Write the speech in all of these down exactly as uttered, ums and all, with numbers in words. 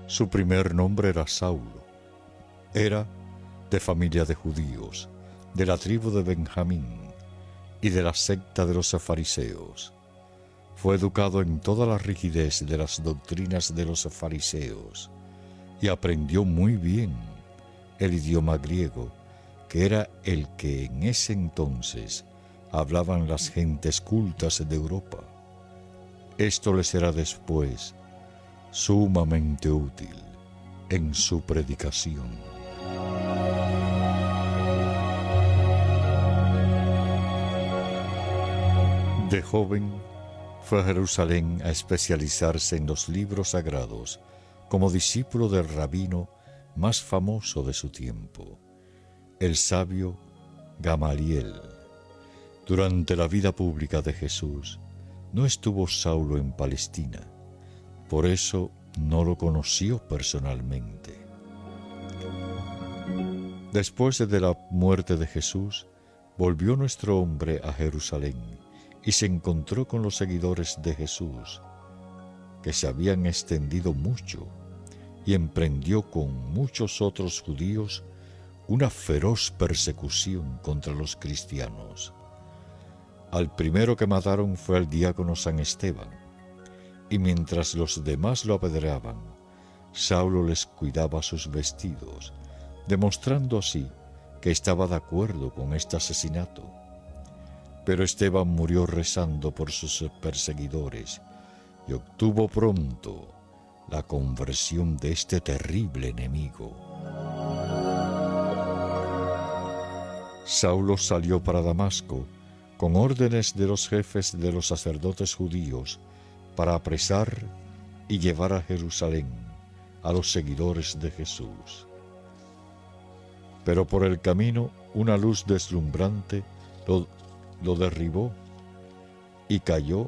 Su primer nombre era Saulo. Era de familia de judíos, de la tribu de Benjamín y de la secta de los fariseos. Fue educado en toda la rigidez de las doctrinas de los fariseos y aprendió muy bien el idioma griego, que era el que en ese entonces hablaban las gentes cultas de Europa. Esto le será después sumamente útil en su predicación. De joven fue a Jerusalén a especializarse en los libros sagrados como discípulo del rabino más famoso de su tiempo, el sabio Gamaliel. Durante la vida pública de Jesús no estuvo Saulo en Palestina, por eso no lo conoció personalmente. Después de la muerte de Jesús, volvió nuestro hombre a Jerusalén y se encontró con los seguidores de Jesús, que se habían extendido mucho, y emprendió con muchos otros judíos una feroz persecución contra los cristianos. Al primero que mataron fue al diácono San Esteban, y mientras los demás lo apedreaban, Saulo les cuidaba sus vestidos, demostrando así que estaba de acuerdo con este asesinato. Pero Esteban murió rezando por sus perseguidores y obtuvo pronto la conversión de este terrible enemigo. Saulo salió para Damasco con órdenes de los jefes de los sacerdotes judíos para apresar y llevar a Jerusalén a los seguidores de Jesús. Pero por el camino una luz deslumbrante lo, lo derribó y cayó,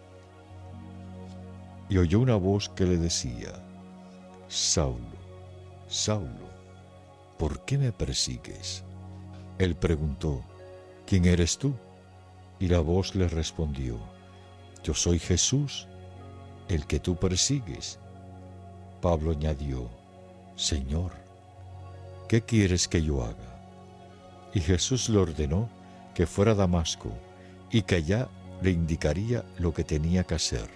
y oyó una voz que le decía: Saulo, Saulo, ¿por qué me persigues? Él preguntó: ¿quién eres tú? Y la voz le respondió: yo soy Jesús, el que tú persigues. Pablo añadió: Señor, ¿qué quieres que yo haga? Y Jesús le ordenó que fuera a Damasco y que allá le indicaría lo que tenía que hacer.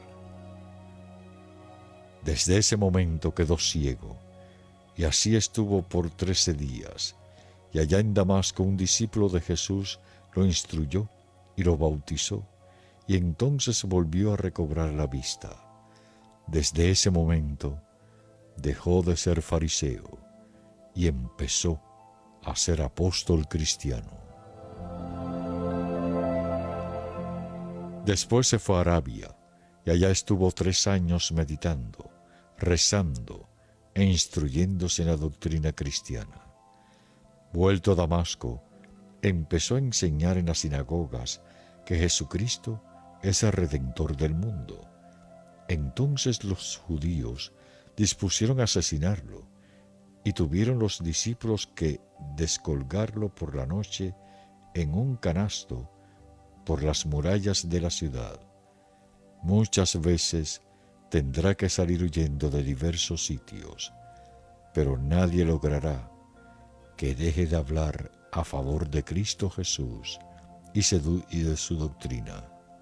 Desde ese momento quedó ciego, y así estuvo por trece días, y allá en Damasco un discípulo de Jesús lo instruyó y lo bautizó, y entonces volvió a recobrar la vista. Desde ese momento dejó de ser fariseo y empezó a ser apóstol cristiano. Después se fue a Arabia, y allá estuvo tres años meditando, rezando e instruyéndose en la doctrina cristiana. Vuelto a Damasco, empezó a enseñar en las sinagogas que Jesucristo es el Redentor del mundo. Entonces los judíos dispusieron a asesinarlo, y tuvieron los discípulos que descolgarlo por la noche en un canasto por las murallas de la ciudad. Muchas veces tendrá que salir huyendo de diversos sitios, pero nadie logrará que deje de hablar a favor de Cristo Jesús y de su doctrina.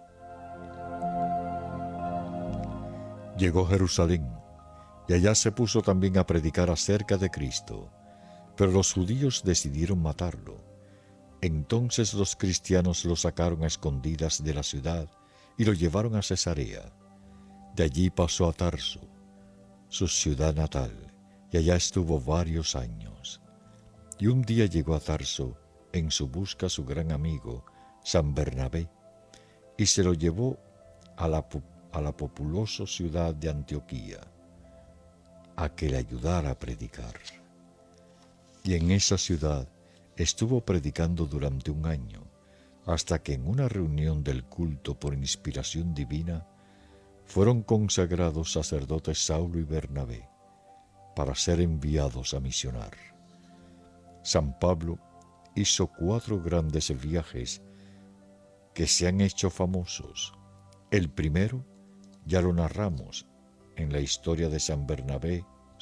Llegó a Jerusalén, y allá se puso también a predicar acerca de Cristo, pero los judíos decidieron matarlo. Entonces los cristianos lo sacaron a escondidas de la ciudad y lo llevaron a Cesarea. De allí pasó a Tarso, su ciudad natal, y allá estuvo varios años. Y un día llegó a Tarso en su busca su gran amigo, San Bernabé, y se lo llevó a la, a la populosa ciudad de Antioquía, a que le ayudara a predicar. Y en esa ciudad estuvo predicando durante un año, hasta que en una reunión del culto por inspiración divina fueron consagrados sacerdotes Saulo y Bernabé para ser enviados a misionar. San Pablo hizo cuatro grandes viajes que se han hecho famosos. El primero ya lo narramos en la historia de San Bernabé